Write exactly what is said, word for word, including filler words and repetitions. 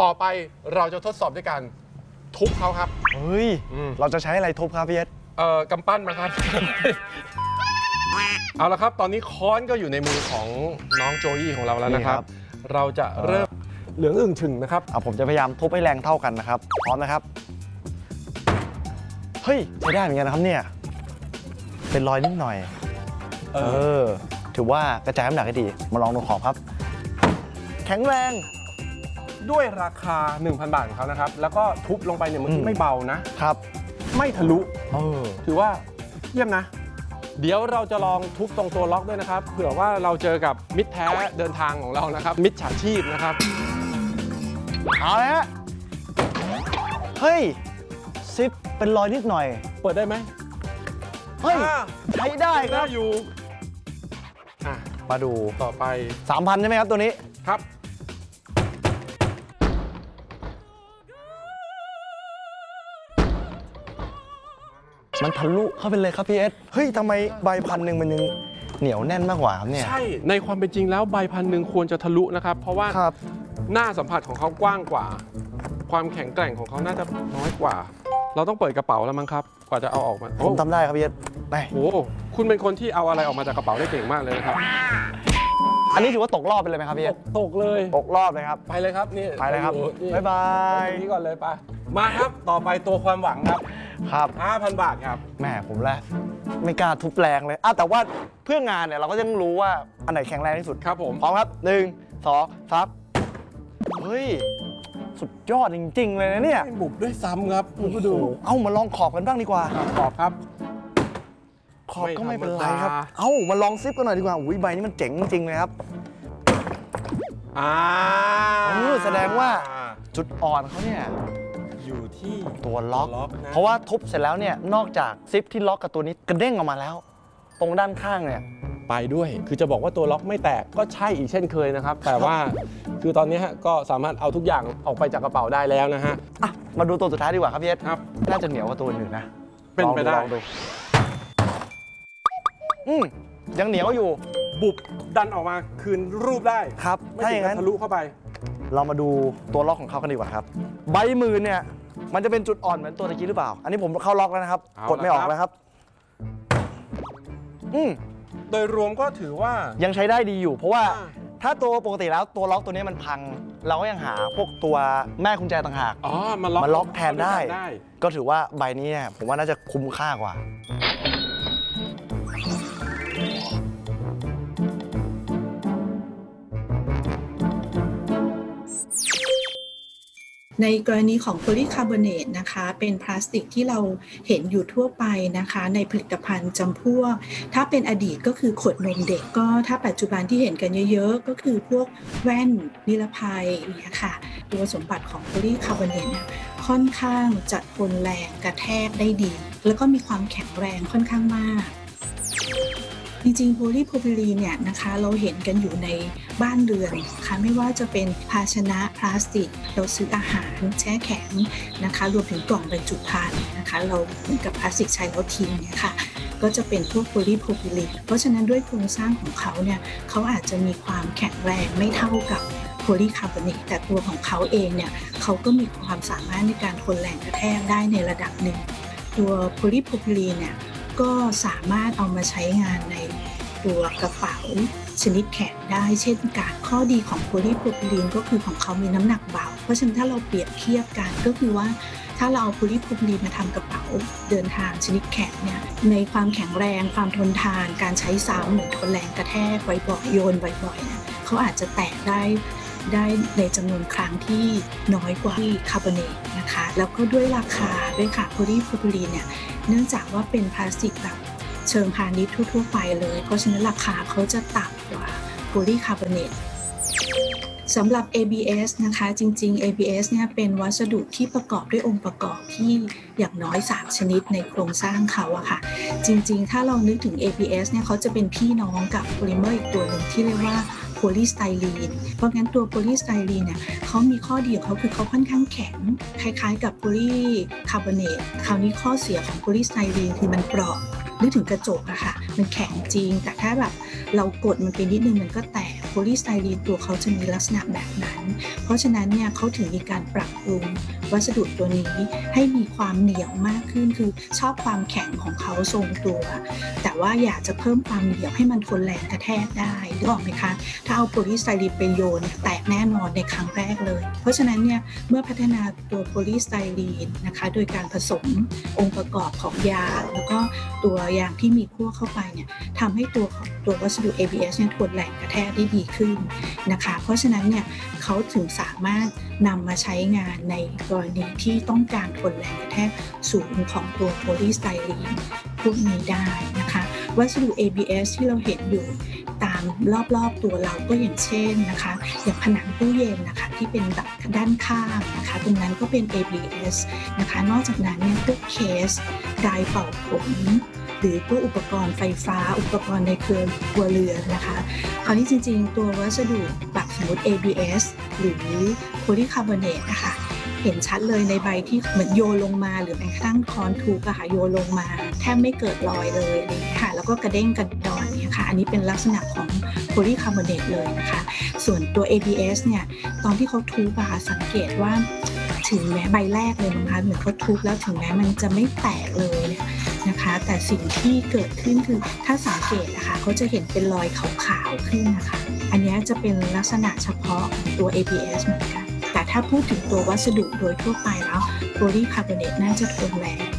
ต่อไปเราจะทดสอบด้วยการทุบเขาครับเฮ้ยเราจะใช้อะไรทุบครับพี่เอสเอ่อกำปั้นมาครับ เอาละครับตอนนี้ค้อนก็อยู่ในมือของน้องโจยี่ของเราแล้วนะครับเราจะเริ่มเหลืองอึ่งถึงนะครับเอาผมจะพยายามทุบให้แรงเท่ากันนะครับพร้อมนะครับเฮ้ยใช้ได้เหมือนกันนะครับเนี่ยเป็นรอยนิดหน่อยเออถือว่ากระจายน้ำหนักให้ดีมาลองดูขอบครับแข็งแรงด้วยราคา หนึ่งพัน บาทของเขานะครับแล้วก็ทุบลงไปเนี่ยมันไม่เบานะครับไม่ทะลุถือว่าเยี่ยมนะเดี๋ยวเราจะลองทุบตรงตัวล็อกด้วยนะครับเผื่อว่าเราเจอกับมิตรแท้เดินทางของเรานะครับมิตรฉาชีพนะครับเอาละฮะเฮ้ยซิปเป็นรอยนิดหน่อยเปิดได้ไหมเฮ้ยใช้ได้ครับอยู่มาดูต่อไปสามพัน ใช่ไหมครับตัวนี้ครับมันทะลุเข้าไปเลยครับพี่เอสเฮ้ยทำไมใบพันหนึ่งมันยังเหนียวแน่นมากกว่าเนี่ยใช่ในความเป็นจริงแล้วใบพันหนึ่งควรจะทะลุนะครับเพราะว่าหน้าสัมผัสของเขากว้างกว่าความแข็งแกร่งของเขาน่าจะน้อยกว่าเราต้องเปิดกระเป๋าแล้วมั้งครับกว่าจะเอาออกมาผมทำได้ครับพี่เอสไปโอ้คุณเป็นคนที่เอาอะไรออกมาจากกระเป๋าได้เก่งมากเลยนะครับอันนี้ถือว่าตกรอบไปเลยไหมครับพี่เอสตกเลยตกรอบเลยครับไปเลยครับนี่ไปเลยครับบ๊ายบายนี่ก่อนเลยไปมาครับต่อไปตัวความหวังครับครับห้าพัน บาทครับแม่ผมแรกไม่กล้าทุบแรงเลยอ่ะแต่ว่าเพื่องานเนี่ยเราก็ต้องรู้ว่าอันไหนแข็งแรงที่สุดครับผมพร้อมครับหนึ่งสองสามเฮ้ยสุดยอดจริงๆเลยนะเนี่ยบุบด้วยซ้ำครับคุณดูเอ้ามาลองขอบกันบ้างดีกว่าขอบครับขอบก็ไม่เป็นไรครับเอ้ามาลองซิปกันหน่อยดีกว่าอุ้ยใบนี้มันเจ๋งจริงเลยครับอ่าแสดงว่าจุดอ่อนเขาเนี่ยอยู่ที่ตัวล็อกเพราะว่าทุบเสร็จแล้วเนี่ยนอกจากซิปที่ล็อกกับตัวนี้กระเด้งออกมาแล้วตรงด้านข้างเนี่ยไปด้วยคือจะบอกว่าตัวล็อกไม่แตกก็ใช่อีกเช่นเคยนะครับแต่ว่าคือตอนนี้ก็สามารถเอาทุกอย่างออกไปจากกระเป๋าได้แล้วนะฮะอ่ะมาดูตัวสุดท้ายดีกว่าครับพี่เอสครับน่าจะเหนียวกว่าตัวอื่นนะเป็นไปได้อืมยังเหนียวอยู่บุบดันออกมาคืนรูปได้ครับถ้าอย่างนั้นทะลุเข้าไปเรามาดูตัวล็อกของเขากันดีกว่าครับใบมือเนี่ยมันจะเป็นจุดอ่อนเหมือนตัวตะกี้หรือเปล่าอันนี้ผมเข้าล็อกแล้วนะครับกดไม่ออกแล้วครับอืมโดยรวมก็ถือว่ายังใช้ได้ดีอยู่เพราะว่าถ้าตัวปกติแล้วตัวล็อกตัวนี้มันพังเราก็ยังหาพวกตัวแม่กุญแจต่างหากอ๋อมาล็อกมาล็อกแทนได้ก็ถือว่าใบนี้เนี่ยผมว่าน่าจะคุ้มค่ากว่าในกรณีของโพลีคาร์บอเนตนะคะเป็นพลาสติกที่เราเห็นอยู่ทั่วไปนะคะในผลิตภัณฑ์จำพวกถ้าเป็นอดีตก็คือขวดนมเด็กก็ถ้าปัจจุบันที่เห็นกันเยอะๆก็คือพวกแว่นนิรภัยเนี่ยค่ะตัวสมบัติของโพลีคาร์บอเนตเนี่ยค่อนข้างจะทนแรงกระแทกได้ดีแล้วก็มีความแข็งแรงค่อนข้างมากจริงๆโพลีโพรพิลีนเนี่ยนะคะเราเห็นกันอยู่ในบ้านเรือนนะคะไม่ว่าจะเป็นภาชนะพลาสติกเราซื้ออาหารแช่แข็งนะคะรวมถึงกล่องบรรจุภัณฑ์นะคะเราเหมือนกับพลาสติกใช้แล้วทิ้งเนี่ยค่ะก็จะเป็นพวกโพลีโพรพิลีนเพราะฉะนั้นด้วยโครงสร้างของเขาเนี่ยเขาอาจจะมีความแข็งแรงไม่เท่ากับโพลีคาร์บอเนตแต่ตัวของเขาเองเนี่ยเขาก็มีความสามารถในการทนแรงกระแทกได้ในระดับหนึ่งตัวโพลีโพรพิลีนเนี่ยก็สามารถเอามาใช้งานในตัวกระเป๋าชนิดแข็งได้เช่นกันข้อดีของโพลีโพรพิลีนก็คือของเขามีน้ำหนักเบาเพราะฉะนั้นถ้าเราเปรียบเทียบกันก็คือว่าถ้าเราเอาโพลีโพรพิลีนมาทำกระเป๋าเดินทางชนิดแข็งเนี่ยในความแข็งแรงความทนทานการใช้ซ้ำหรือทนแรงกระแทกบ่อยๆโยนบ่อยๆเนี่ยเขาอาจจะแตกได้ได้ในจำนวนครั้งที่น้อยกว่าคาร์บอเนตนะคะแล้วก็ด้วยราคาด้วยค่ะโพลีโพรพิลีนเนี่ยเนื่องจากว่าเป็นพลาสติกแบบเชิงพาณิชย์ทั่วๆไปเลยเพราะฉะนั้นราคาเขาจะต่ำกว่าโพลีคาร์บอเนตสำหรับ เอ บี เอส นะคะจริงๆ เอ บี เอส เนี่ยเป็นวัสดุที่ประกอบด้วยองค์ประกอบที่อย่างน้อยสามชนิดในโครงสร้างเขาอะค่ะจริงๆถ้าเรานึกถึง เอ บี เอส เนี่ยเขาจะเป็นพี่น้องกับโพลิเมอร์อีกตัวหนึ่งที่เรียกว่าโพลีสไตรีนเพราะงั้นตัวโพลีสไตรีนเนี่ยเขามีข้อดีของเขาคือเขาค่อนข้างแข็งคล้ายๆกับโพลีคาร์บอเนตคราวนี้ข้อเสียของโพลีสไตรีนคือมันเปราะนึกถึงกระจกอะค่ะมันแข็งจริงแต่ถ้าแบบเรากดมันไปนิดนึงมันก็แตกโพลีสไตรีนตัวเขาจะมีลักษณะแบบนั้นเพราะราะฉะนั้นเนี่ยเขาถึงมีการปรับปรุงวัสดุตัวนี้ให้มีความเหนียวมากขึ้นคือชอบความแข็งของเขาทรงตัวแต่ว่าอยากจะเพิ่มความเหนียวให้มันทนแรงกระแทกได้นึกออกไหมคะถ้าเอาโพลีสไตรีนไปโยนแตกแน่นอนในครั้งแรกเลยเพราะฉะนั้นเนี่ยเมื่อพัฒนาตัวโพลีสไตรีนนะคะโดยการผสมองค์ประกอบของยางแล้วก็ตัวยางที่มีขั้วเข้าไปเนี่ยทำให้ตัวของตัววัสดุ เอ บี เอส เนี่ยทนแรงกระแทกได้ดีขึ้นนะคะเพราะฉะนั้นเนี่ยเขาถึงสามารถนำมาใช้งานในกรณีที่ต้องการทนแรงกระแทกสูงของตัวโพลีสไตรีนพวกนี้ได้นะคะวัสดุ เอ บี เอส ที่เราเห็นอยู่ตามรอบๆตัวเราก็อย่างเช่นนะคะอย่างผนังตู้เย็นนะคะที่เป็นแบบด้านข้างนะคะตรงนั้นก็เป็น เอ บี เอส นะคะนอกจากนั้นเนี่ยพวกเคสไดร์เป่าผมหรือพวกอุปกรณ์ไฟฟ้าอุปกรณ์ในเครือครัวเรือนนะคะคราวนี้จริงๆตัววัสดุแบบสมมติ เอ บี เอส หรือโพลีคาร์บอเนตนะคะเห็นชัดเลยในใบที่เหมือนโยนลงมาหรือแม้กระทั่งคอนทูกอะค่ะโยนลงมาแทบไม่เกิดรอยเลยอะไรอย่างเงี้ยค่ะแล้วก็กระเด้งกระดอนเนี่ยค่ะอันนี้เป็นลักษณะของโพลีคาร์บอเนตเลยนะคะส่วนตัว เอ บี เอส เนี่ยตอนที่เขาทุบอะค่ะสังเกตว่าถึงแม้ใบแรกเลยนะคะเหมือนเขาทุบแล้วถึงแม้มันจะไม่แตกเลยเนี่ยนะคะแต่สิ่งที่เกิดขึ้นคือถ้าสังเกตนะคะเขาจะเห็นเป็นรอยขาวๆขึ้นนะคะอันนี้จะเป็นลักษณะเฉพาะของตัว เอ บี เอส เหมือนกันแต่ถ้าพูดถึงตัววัสดุโดยทั่วไปแล้วโพลีคาร์บอเนตน่าจะทนแรง